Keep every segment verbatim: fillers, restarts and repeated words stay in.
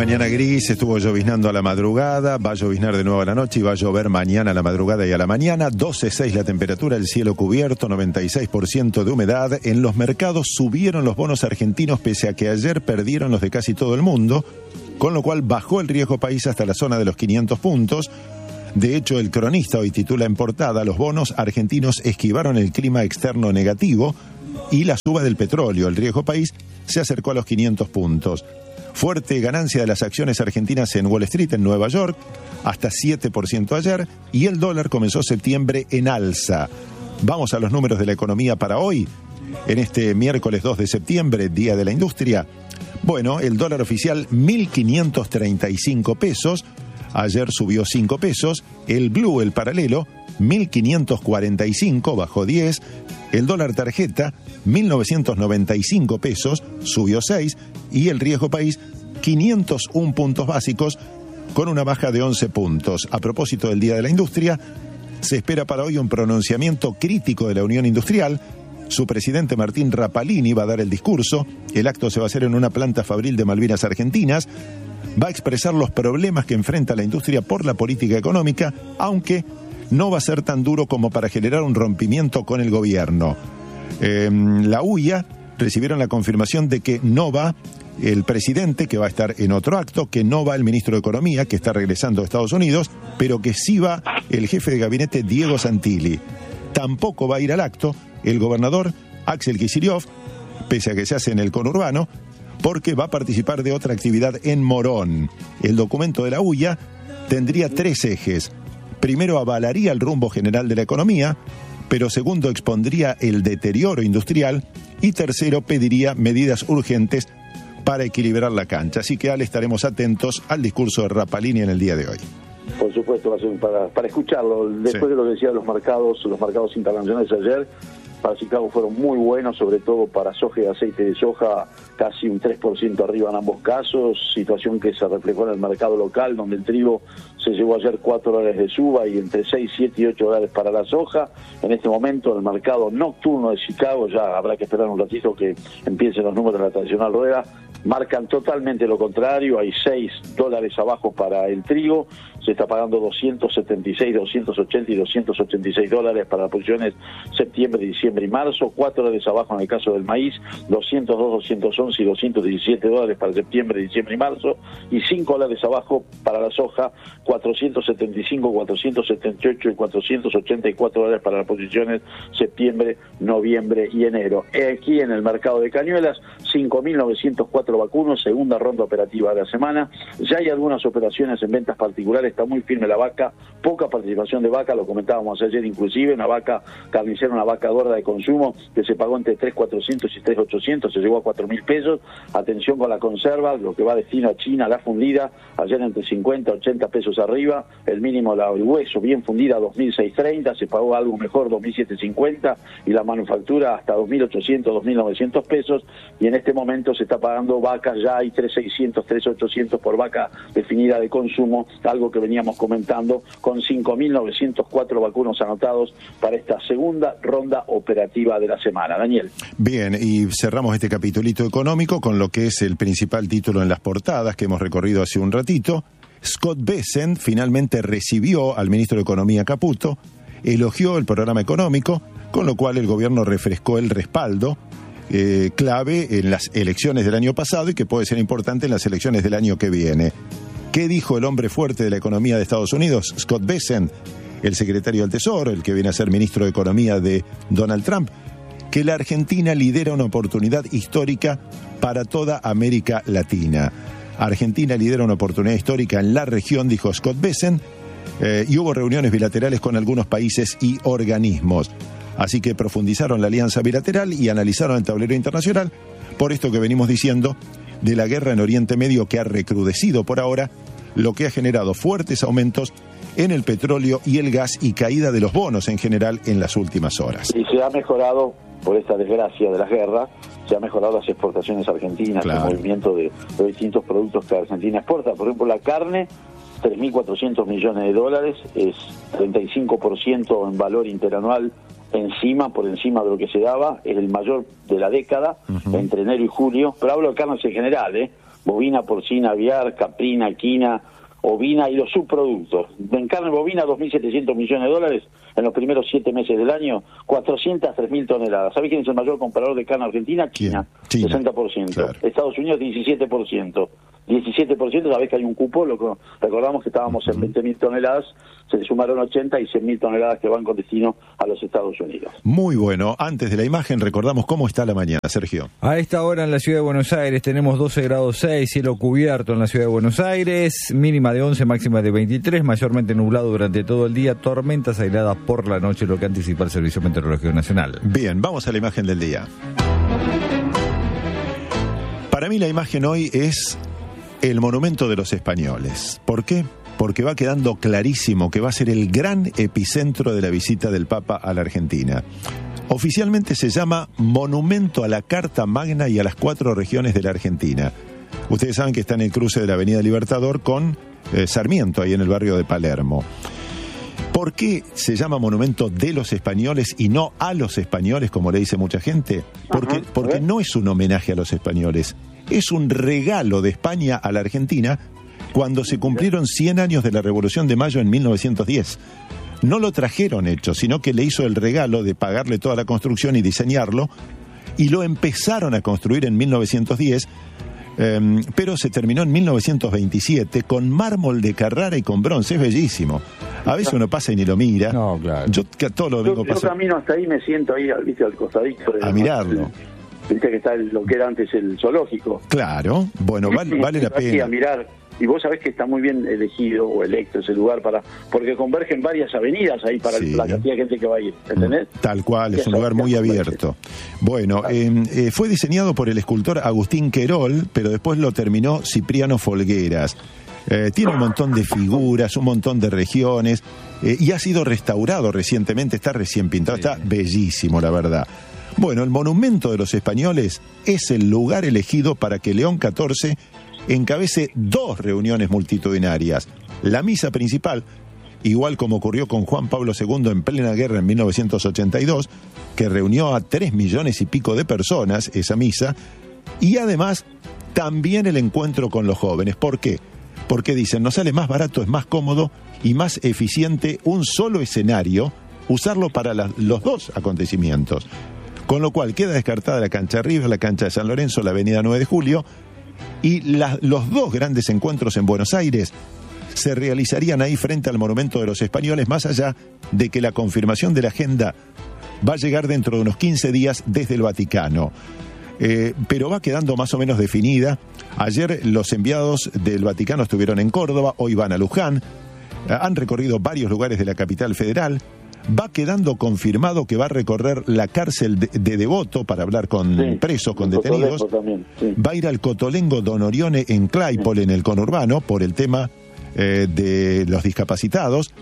mañana gris, estuvo lloviznando a la madrugada, va a lloviznar de nuevo a la noche y va a llover mañana a la madrugada y a la mañana. doce coma seis la temperatura, el cielo cubierto, noventa y seis por ciento de humedad. En los mercados subieron los bonos argentinos pese a que ayer perdieron los de casi todo el mundo, con lo cual bajó el riesgo país hasta la zona de los quinientos puntos. De hecho, el cronista hoy titula en portada: los bonos argentinos esquivaron el clima externo negativo y la suba del petróleo. El riesgo país se acercó a los quinientos puntos. Fuerte ganancia de las acciones argentinas en Wall Street, en Nueva York, hasta siete por ciento ayer, y el dólar comenzó septiembre en alza. Vamos a los números de la economía para hoy, en este miércoles dos de septiembre, Día de la Industria. Bueno, el dólar oficial mil quinientos treinta y cinco pesos, ayer subió cinco pesos, el blue, el paralelo, mil quinientos cuarenta y cinco, bajó diez, el dólar tarjeta, mil novecientos noventa y cinco pesos, subió seis, y el riesgo país, quinientos uno puntos básicos, con una baja de once puntos. A propósito del Día de la Industria, se espera para hoy un pronunciamiento crítico de la Unión Industrial. Su presidente Martín Rapalini va a dar el discurso. El acto se va a hacer en una planta fabril de Malvinas Argentinas. Va a expresar los problemas que enfrenta la industria por la política económica, aunque no va a ser tan duro como para generar un rompimiento con el gobierno. Eh, la U I A recibieron la confirmación de que no va el presidente, que va a estar en otro acto, que no va el ministro de Economía, que está regresando a Estados Unidos, pero que sí va el jefe de gabinete Diego Santilli. Tampoco va a ir al acto el gobernador Axel Kicillof, pese a que se hace en el conurbano, porque va a participar de otra actividad en Morón. El documento de la U I A tendría tres ejes. Primero, avalaría el rumbo general de la economía, pero segundo, expondría el deterioro industrial, y tercero, pediría medidas urgentes para equilibrar la cancha. Así que, Ale, estaremos atentos al discurso de Rapalini en el día de hoy. Por supuesto, va a ser para, para escucharlo. Después sí. de lo que decían los mercados, los mercados internacionales ayer, para Chicago fueron muy buenos, sobre todo para soja y aceite de soja, casi un tres por ciento arriba en ambos casos, situación que se reflejó en el mercado local, donde el trigo se llevó ayer cuatro dólares de suba y entre seis, siete y ocho dólares para la soja. En este momento, el mercado nocturno de Chicago, ya habrá que esperar un ratito que empiecen los números de la tradicional rueda, marcan totalmente lo contrario. Hay seis dólares abajo para el trigo, se está pagando doscientos setenta y seis, doscientos ochenta y doscientos ochenta y seis dólares para las posiciones septiembre, diciembre y marzo, cuatro dólares abajo en el caso del maíz, doscientos dos, doscientos once y doscientos diecisiete dólares para septiembre, diciembre y marzo, y cinco dólares abajo para la soja, cuatrocientos setenta y cinco, cuatrocientos setenta y ocho y cuatrocientos ochenta y cuatro dólares para las posiciones septiembre, noviembre y enero. Aquí en el mercado de cañuelas, cinco mil novecientos cuatro vacunos, segunda ronda operativa de la semana. Ya hay algunas operaciones en ventas particulares, está muy firme la vaca, poca participación de vaca, lo comentábamos ayer inclusive, una vaca carnicera, una vaca gorda de consumo que se pagó entre tres mil cuatrocientos y tres mil ochocientos, se llegó a cuatro mil pesos. Atención con la conserva, lo que va destino a China, la fundida, ayer entre cincuenta, ochenta pesos arriba, el mínimo la, el hueso bien fundida dos mil seiscientos treinta, se pagó algo mejor dos mil setecientos cincuenta y la manufactura hasta dos mil ochocientos, dos mil novecientos pesos, y en este momento se está pagando vacas, ya hay tres mil seiscientos, tres mil ochocientos por vaca definida de consumo, algo que veníamos comentando, con cinco mil novecientos cuatro vacunos anotados para esta segunda ronda operativa de la semana. Daniel. Bien, y cerramos este capitulito económico con lo que es el principal título en las portadas que hemos recorrido hace un ratito. Scott Bessent finalmente recibió al ministro de Economía Caputo, elogió el programa económico, con lo cual el gobierno refrescó el respaldo eh, clave en las elecciones del año pasado y que puede ser importante en las elecciones del año que viene. ¿Qué dijo el hombre fuerte de la economía de Estados Unidos, Scott Bessent, el secretario del Tesoro, el que viene a ser ministro de Economía de Donald Trump? Que la Argentina lidera una oportunidad histórica para toda América Latina. Argentina lidera una oportunidad histórica en la región, dijo Scott Bessent, eh, y hubo reuniones bilaterales con algunos países y organismos. Así que profundizaron la alianza bilateral y analizaron el tablero internacional, por esto que venimos diciendo de la guerra en Oriente Medio, que ha recrudecido por ahora, lo que ha generado fuertes aumentos en el petróleo y el gas y caída de los bonos en general en las últimas horas. Y se ha mejorado, por esta desgracia de la guerra, se ha mejorado las exportaciones argentinas, claro. El movimiento de los distintos productos que Argentina exporta. Por ejemplo, la carne, tres mil cuatrocientos millones de dólares, es treinta y cinco por ciento en valor interanual encima, por encima de lo que se daba, es el mayor de la década, uh-huh. entre enero y julio, pero hablo de carnes en general, ¿eh? Bovina, porcina, aviar, caprina, equina, ovina y los subproductos. En carne bovina, dos mil setecientos millones de dólares en los primeros siete meses del año, cuatrocientas tres mil toneladas. ¿Sabés quién es el mayor comprador de carne argentina? China, China. sesenta por ciento. Claro. Estados Unidos, diecisiete por ciento. diecisiete por ciento, sabés que hay un cupo, lo recordamos que estábamos en veinte mil toneladas, se le sumaron ochenta y cien mil toneladas que van con destino a los Estados Unidos. Muy bueno. Antes de la imagen, recordamos cómo está la mañana, Sergio. A esta hora en la ciudad de Buenos Aires tenemos doce grados seis, cielo cubierto en la ciudad de Buenos Aires, mínima de once, máxima de veintitrés, mayormente nublado durante todo el día, tormentas aisladas por la noche, lo que anticipa el Servicio Meteorológico Nacional. Bien, vamos a la imagen del día. Para mí la imagen hoy es el monumento de los españoles. ¿Por qué? Porque va quedando clarísimo que va a ser el gran epicentro de la visita del Papa a la Argentina. Oficialmente se llama Monumento a la Carta Magna y a las cuatro regiones de la Argentina. Ustedes saben que está en el cruce de la Avenida Libertador con eh, Sarmiento, ahí en el barrio de Palermo. ¿Por qué se llama Monumento de los Españoles y no a los españoles, como le dice mucha gente? Porque, uh-huh. porque no es un homenaje a los españoles. Es un regalo de España a la Argentina cuando se cumplieron cien años de la Revolución de Mayo en mil novecientos diez. No lo trajeron hecho, sino que le hizo el regalo de pagarle toda la construcción y diseñarlo, y lo empezaron a construir en mil novecientos diez, eh, pero se terminó en mil novecientos veintisiete con mármol de Carrara y con bronce. Es bellísimo. A veces uno pasa y ni lo mira. No, claro. Yo que todo lo yo, vengo yo paso... camino hasta ahí, me siento ahí, viste, al costadito. A mirarlo. Viste que está el, lo que era antes el zoológico. Claro, bueno, vale, vale la pena. A mirar, y vos sabés que está muy bien elegido o electo ese lugar para, porque convergen varias avenidas ahí para sí. la cantidad de gente que va a ir, ¿entendés? Tal cual, es un lugar muy abierto. Bueno, eh, eh, fue diseñado por el escultor Agustín Querol, pero después lo terminó Cipriano Folgueras. Eh, tiene un montón de figuras, un montón de regiones, eh, y ha sido restaurado recientemente, está recién pintado, está bellísimo, la verdad. Bueno, el Monumento de los Españoles es el lugar elegido para que León catorce encabece dos reuniones multitudinarias. La misa principal, igual como ocurrió con Juan Pablo segundo en plena guerra en mil novecientos ochenta y dos, que reunió a tres millones y pico de personas, esa misa, y además también el encuentro con los jóvenes. ¿Por qué? Porque dicen, nos sale más barato, es más cómodo y más eficiente un solo escenario, usarlo para la, los dos acontecimientos. Con lo cual queda descartada la cancha River, la cancha de San Lorenzo, la avenida nueve de julio, y la, los dos grandes encuentros en Buenos Aires se realizarían ahí frente al Monumento de los Españoles, más allá de que la confirmación de la agenda va a llegar dentro de unos quince días desde el Vaticano. Eh, pero va quedando más o menos definida. Ayer los enviados del Vaticano estuvieron en Córdoba, hoy van a Luján, eh, han recorrido varios lugares de la capital federal. Va quedando confirmado que va a recorrer la cárcel de, de Devoto para hablar con sí, presos, con detenidos. También, sí. Va a ir al Cotolengo Don Orione en Claypole, sí. en el conurbano, por el tema eh, de los discapacitados.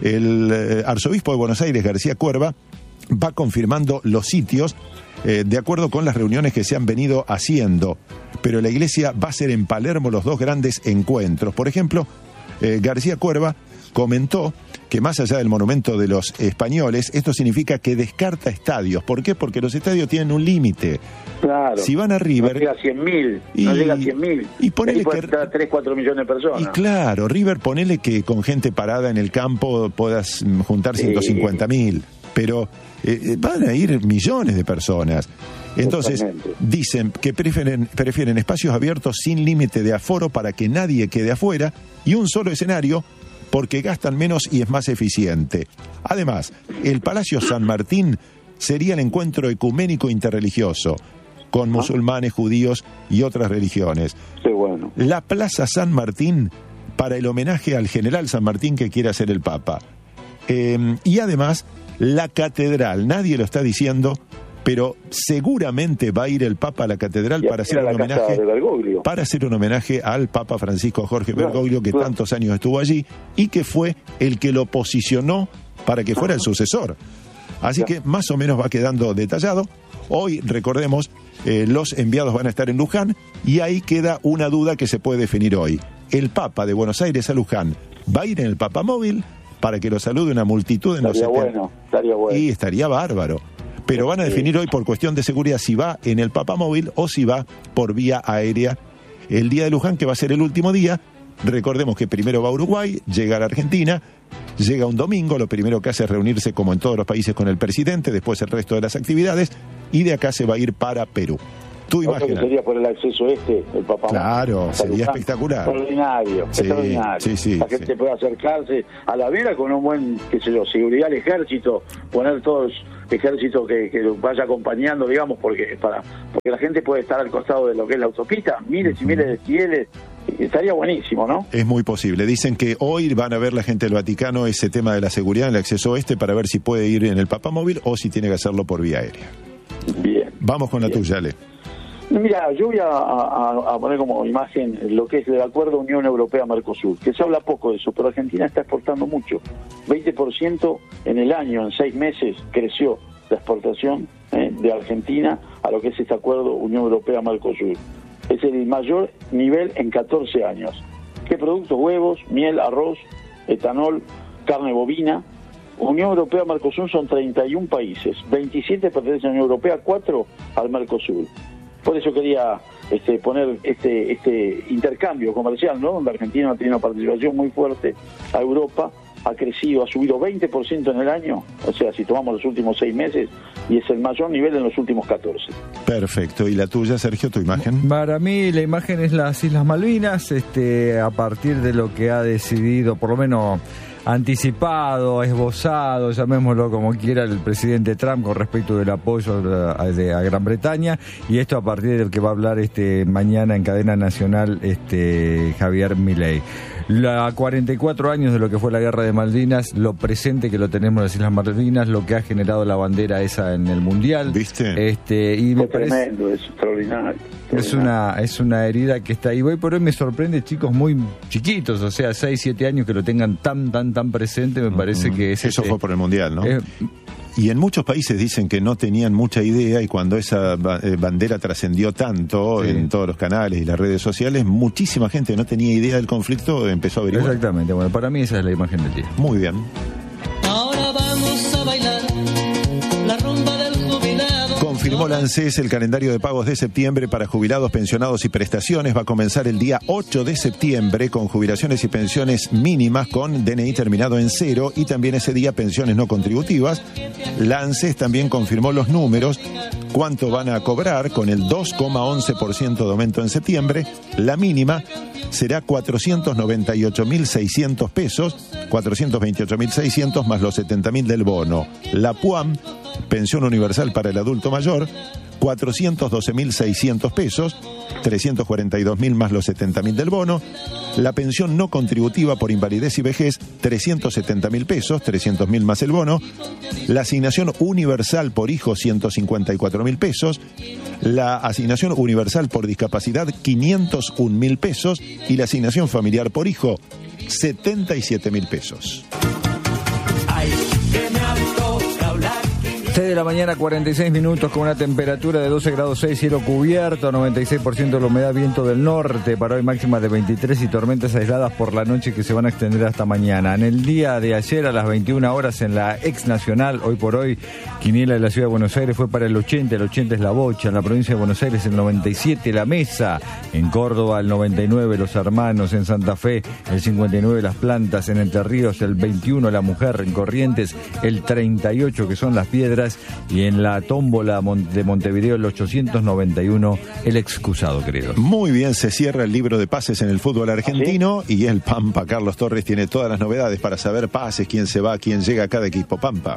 El eh, arzobispo de Buenos Aires, García Cuerva, va confirmando los sitios eh, de acuerdo con las reuniones que se han venido haciendo. Pero la iglesia va a ser en Palermo los dos grandes encuentros. Por ejemplo, eh, García Cuerva comentó que más allá del Monumento de los Españoles, esto significa que descarta estadios. ¿Por qué? Porque los estadios tienen un límite. Claro. Si van a River... No llega a cien mil. No llega a cien mil. Y ponele que... tres, cuatro millones de personas. Y claro, River, ponele que con gente parada en el campo puedas juntar ciento cincuenta mil. Pero eh, van a ir millones de personas. Entonces, dicen que prefieren, prefieren espacios abiertos sin límite de aforo para que nadie quede afuera y un solo escenario porque gastan menos y es más eficiente. Además, el Palacio San Martín sería el encuentro ecuménico interreligioso con musulmanes, judíos y otras religiones. Qué bueno. La Plaza San Martín para el homenaje al general San Martín que quiere hacer el Papa. Eh, y además, la catedral, nadie lo está diciendo, pero seguramente va a ir el Papa a la catedral para hacer, un homenaje, para hacer un homenaje al Papa Francisco Jorge claro, Bergoglio, que claro. tantos años estuvo allí y que fue el que lo posicionó para que fuera el sucesor. Así que más o menos va quedando detallado. Hoy, recordemos, eh, los enviados van a estar en Luján y ahí queda una duda que se puede definir hoy. El Papa de Buenos Aires a Luján, ¿va a ir en el Papamóvil para que lo salude una multitud en estaría los setenta. Bueno, estaría bueno. Y estaría bárbaro. Pero van a definir hoy por cuestión de seguridad si va en el Papamóvil o si va por vía aérea el día de Luján, que va a ser el último día. Recordemos que primero va a Uruguay, llega a la Argentina, llega un domingo, lo primero que hace es reunirse como en todos los países con el presidente, después el resto de las actividades, y de acá se va a ir para Perú. Tú imaginas. Sería por el acceso este, el Papá. Claro, sería espectacular. Extraordinario, sí, extraordinario. Sí, sí, la gente sí. puede acercarse a la vera con un buen, qué sé yo, seguridad del ejército, poner todos ejército que, que vaya acompañando, digamos, porque para porque la gente puede estar al costado de lo que es la autopista, miles y miles de fieles. Estaría buenísimo, ¿no? Es muy posible. Dicen que hoy van a ver la gente del Vaticano ese tema de la seguridad en el acceso este para ver si puede ir en el Papamóvil o si tiene que hacerlo por vía aérea. Bien. Vamos con la bien. tuya, Ale. Mira, yo voy a, a, a poner como imagen lo que es el acuerdo Unión Europea-Mercosur, que se habla poco de eso, pero Argentina está exportando mucho. veinte por ciento en el año, en seis meses, creció la exportación eh, de Argentina a lo que es este acuerdo Unión Europea-Mercosur. Es el mayor nivel en catorce años. ¿Qué productos? Huevos, miel, arroz, etanol, carne bovina. Unión Europea-Mercosur son treinta y un países, veintisiete pertenecen a la Unión Europea, cuatro al Mercosur. Por eso quería este, poner este este intercambio comercial, ¿no? Donde Argentina tiene una participación muy fuerte a Europa, ha crecido, ha subido veinte por ciento en el año, o sea, si tomamos los últimos seis meses, y es el mayor nivel en los últimos catorce. Perfecto. ¿Y la tuya, Sergio, tu imagen? Para mí la imagen es las Islas Malvinas, este, a partir de lo que ha decidido, por lo menos anticipado, esbozado, llamémoslo como quiera, el presidente Trump con respecto del apoyo a, de, a Gran Bretaña, y esto a partir del que va a hablar este mañana en cadena nacional este Javier Milei. La cuarenta y cuatro años de lo que fue la guerra de Malvinas, lo presente que lo tenemos en las Islas Malvinas, lo que ha generado la bandera esa en el Mundial. ¿Viste? Este, y me es parece, tremendo, es extraordinario. Es una, es una herida que está ahí. Hoy por hoy me sorprende chicos muy chiquitos, o sea, seis, siete años que lo tengan tan, tan, tan presente, me parece uh-huh. que es... Eso este, fue por el Mundial, ¿no? Eh, Y en muchos países dicen que no tenían mucha idea, y cuando esa bandera trascendió tanto sí. en todos los canales y las redes sociales, muchísima gente no tenía idea del conflicto, empezó a averiguar. Exactamente, bueno, para mí esa es la imagen del día. Muy bien. Ahora vamos a bailar la rumba del jubilado. Confirmó la ANSES el calendario de pagos de septiembre para jubilados, pensionados y prestaciones. Va a comenzar el día ocho de septiembre con jubilaciones y pensiones mínimas con D N I terminado en cero, y también ese día pensiones no contributivas. La ANSES también confirmó los números, cuánto van a cobrar con el dos coma once por ciento de aumento en septiembre. La mínima será cuatrocientos noventa y ocho mil seiscientos pesos, cuatrocientos veintiocho mil seiscientos más los setenta mil del bono. La PUAM, pensión universal para el adulto mayor, cuatrocientos doce mil seiscientos pesos, trescientos cuarenta y dos mil más los setenta mil del bono. La pensión no contributiva por invalidez y vejez, trescientos setenta mil pesos, trescientos mil más el bono. La asignación universal por hijo, ciento cincuenta y cuatro mil pesos. La asignación universal por discapacidad, quinientos un mil pesos. Y la asignación familiar por hijo, setenta y siete mil pesos. seis de la mañana, cuarenta y seis minutos, con una temperatura de doce grados seis, cielo cubierto, noventa y seis por ciento de la humedad, viento del norte, para hoy máxima de veintitrés y tormentas aisladas por la noche que se van a extender hasta mañana. En el día de ayer a las veintiuna horas en la ex nacional, hoy por hoy, quiniela de la ciudad de Buenos Aires fue para el ochenta, el ochenta es la Bocha, en la provincia de Buenos Aires el noventa y siete la Mesa, en Córdoba el noventa y nueve los Hermanos, en Santa Fe el cincuenta y nueve las Plantas, en Entre Ríos el veintiuno la Mujer, en Corrientes el treinta y ocho que son las Piedras, y en la tómbola de Montevideo el ochocientos noventa y uno el excusado, querido. Muy bien, se cierra el libro de pases en el fútbol argentino. ¿Sí? Y el Pampa Carlos Torres tiene todas las novedades para saber pases, quién se va, quién llega a cada equipo. Pampa.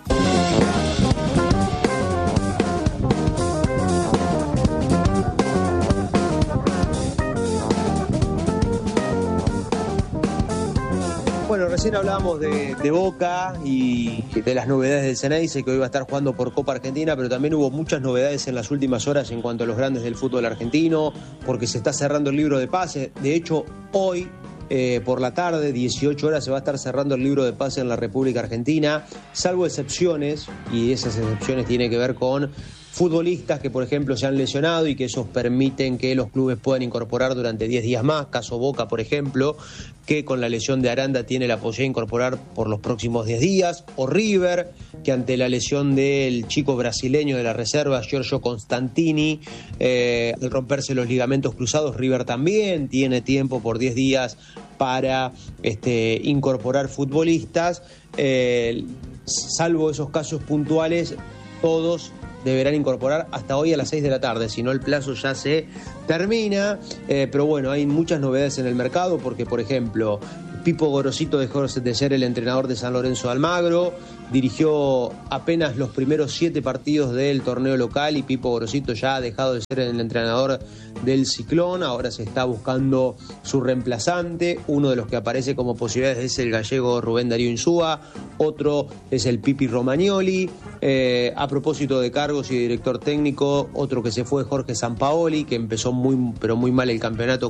Bueno, recién hablábamos de, de Boca y de las novedades del Ceneice, que hoy va a estar jugando por Copa Argentina, pero también hubo muchas novedades en las últimas horas en cuanto a los grandes del fútbol argentino, porque se está cerrando el libro de pases. De hecho, hoy, eh, por la tarde, dieciocho horas, se va a estar cerrando el libro de pases en la República Argentina, salvo excepciones, y esas excepciones tienen que ver con futbolistas que, por ejemplo, se han lesionado y que esos permiten que los clubes puedan incorporar durante diez días más. Caso Boca, por ejemplo, que con la lesión de Aranda tiene la posibilidad de incorporar por los próximos diez días. O River, que ante la lesión del chico brasileño de la reserva, Giorgio Constantini, eh, al romperse los ligamentos cruzados, River también tiene tiempo por diez días para este, incorporar futbolistas. Eh, salvo esos casos puntuales, todos deberán incorporar hasta hoy a las seis de la tarde, si no el plazo ya se termina, eh, pero bueno, hay muchas novedades en el mercado porque, por ejemplo, Pipo Gorosito dejó de ser el entrenador de San Lorenzo de Almagro, dirigió apenas los primeros siete partidos del torneo local y Pipo Gorosito ya ha dejado de ser el entrenador del Ciclón, ahora se está buscando su reemplazante, uno de los que aparece como posibilidades es el gallego Rubén Darío Insúa, otro es el Pipi Romagnoli, eh, a propósito de cargos y de director técnico, otro que se fue Jorge Sampaoli, que empezó muy pero muy mal el campeonato